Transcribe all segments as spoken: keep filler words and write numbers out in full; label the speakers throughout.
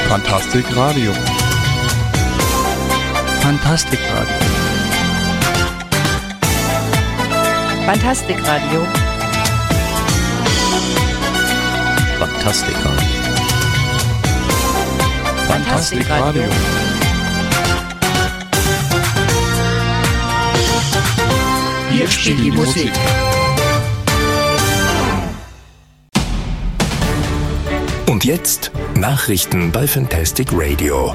Speaker 1: Fantastic Radio.
Speaker 2: Fantastic Radio.
Speaker 3: Fantastic Radio.
Speaker 2: Fantastic Radio.
Speaker 3: Fantastic Radio.
Speaker 1: Hier spielt die Musik.
Speaker 4: Und jetzt Nachrichten bei Fantastic Radio.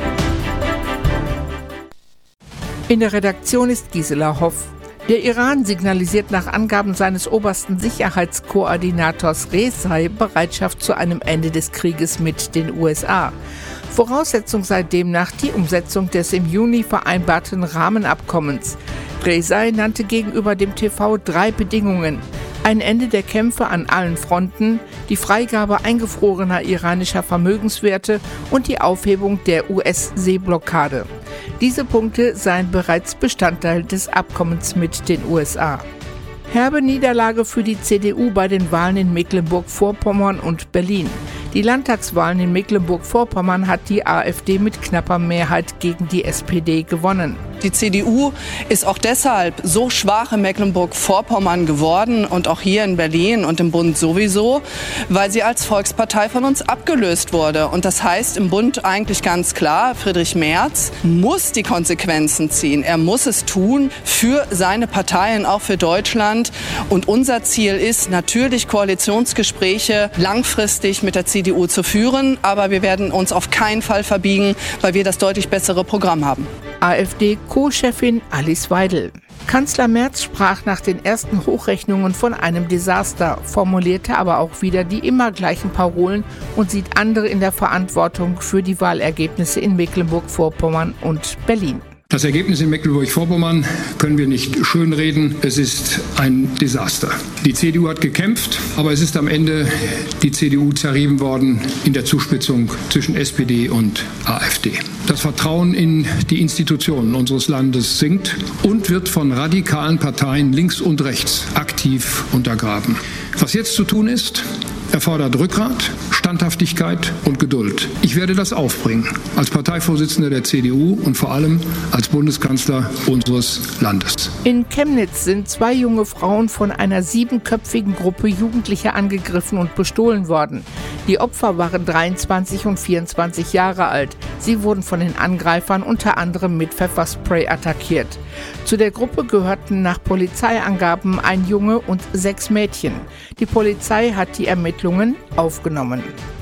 Speaker 5: In der Redaktion ist Gisela Hoff. Der Iran signalisiert nach Angaben seines obersten Sicherheitskoordinators Rezai Bereitschaft zu einem Ende des Krieges mit den U S A. Voraussetzung sei demnach die Umsetzung des im Juni vereinbarten Rahmenabkommens. Rezai nannte gegenüber dem T V drei Bedingungen: ein Ende der Kämpfe an allen Fronten, die Freigabe eingefrorener iranischer Vermögenswerte und die Aufhebung der U S-Seeblockade. Diese Punkte seien bereits Bestandteil des Abkommens mit den U S A. Herbe Niederlage für die C D U bei den Wahlen in Mecklenburg-Vorpommern und Berlin. Die Landtagswahlen in Mecklenburg-Vorpommern hat die AfD mit knapper Mehrheit gegen die S P D gewonnen.
Speaker 6: Die C D U ist auch deshalb so schwach in Mecklenburg-Vorpommern geworden und auch hier in Berlin und im Bund sowieso, weil sie als Volkspartei von uns abgelöst wurde. Und das heißt im Bund eigentlich ganz klar, Friedrich Merz muss die Konsequenzen ziehen. Er muss es tun für seine Partei und auch für Deutschland. Und unser Ziel ist natürlich, Koalitionsgespräche langfristig mit der C D U zu führen. Aber wir werden uns auf keinen Fall verbiegen, weil wir das deutlich bessere Programm haben.
Speaker 5: AfD-Co-Chefin Alice Weidel. Kanzler Merz sprach nach den ersten Hochrechnungen von einem Desaster, formulierte aber auch wieder die immer gleichen Parolen und sieht andere in der Verantwortung für die Wahlergebnisse in Mecklenburg-Vorpommern und Berlin.
Speaker 7: Das Ergebnis in Mecklenburg-Vorpommern können wir nicht schönreden. Es ist ein Desaster. Die C D U hat gekämpft, aber es ist am Ende die C D U zerrieben worden in der Zuspitzung zwischen S P D und AfD. Das Vertrauen in die Institutionen unseres Landes sinkt und wird von radikalen Parteien links und rechts aktiv untergraben. Was jetzt zu tun ist, erfordert Rückgrat, Standhaftigkeit und Geduld. Ich werde das aufbringen als Parteivorsitzender der C D U und vor allem als Bundeskanzler unseres Landes.
Speaker 5: In Chemnitz sind zwei junge Frauen von einer siebenköpfigen Gruppe Jugendlicher angegriffen und bestohlen worden. Die Opfer waren dreiundzwanzig und vierundzwanzig Jahre alt. Sie wurden von den Angreifern unter anderem mit Pfefferspray attackiert. Zu der Gruppe gehörten nach Polizeiangaben ein Junge und sechs Mädchen. Die Polizei hat die Ermittlungen aufgenommen.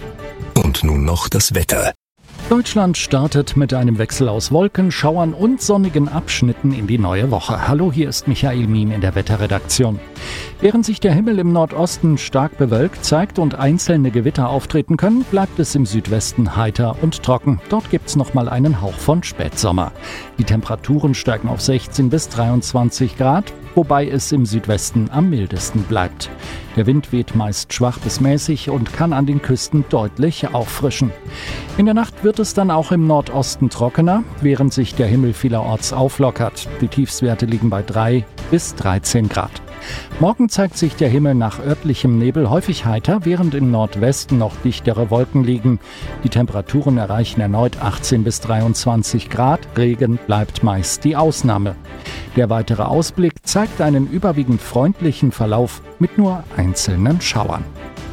Speaker 4: Und nun noch das Wetter.
Speaker 2: Deutschland startet mit einem Wechsel aus Wolken, Schauern und sonnigen Abschnitten in die neue Woche. Hallo, hier ist Michael Miem in der Wetterredaktion. Während sich der Himmel im Nordosten stark bewölkt zeigt und einzelne Gewitter auftreten können, bleibt es im Südwesten heiter und trocken. Dort gibt's noch mal einen Hauch von Spätsommer. Die Temperaturen steigen auf sechzehn bis dreiundzwanzig Grad, wobei es im Südwesten am mildesten bleibt. Der Wind weht meist schwach bis mäßig und kann an den Küsten deutlich auffrischen. In der Nacht wird es dann auch im Nordosten trockener, während sich der Himmel vielerorts auflockert. Die Tiefstwerte liegen bei drei bis dreizehn Grad. Morgen zeigt sich der Himmel nach örtlichem Nebel häufig heiter, während im Nordwesten noch dichtere Wolken liegen. Die Temperaturen erreichen erneut achtzehn bis dreiundzwanzig Grad. Regen bleibt meist die Ausnahme. Der weitere Ausblick zeigt einen überwiegend freundlichen Verlauf mit nur einzelnen Schauern.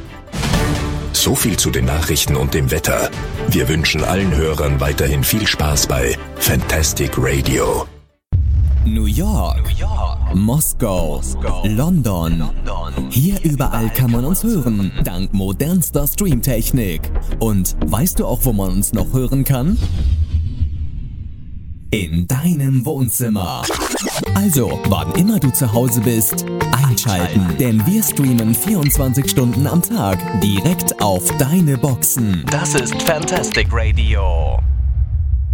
Speaker 4: So viel zu den Nachrichten und dem Wetter. Wir wünschen allen Hörern weiterhin viel Spaß bei Fantastic Radio.
Speaker 8: New York, New York. Moskau, Moskau. London. London. Hier überall kann man uns hören, dank modernster Streamtechnik. Und weißt du auch, wo man uns noch hören kann? In deinem Wohnzimmer. Also, wann immer du zu Hause bist, einschalten, denn wir streamen vierundzwanzig Stunden am Tag direkt auf deine Boxen.
Speaker 4: Das ist Fantastic Radio.